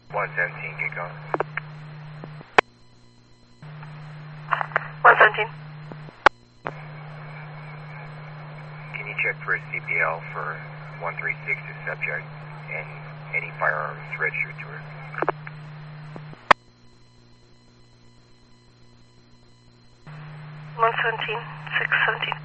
117, get going. 117. Can you check for a CPL for 136 subject and any firearms registered to her? 117, 617.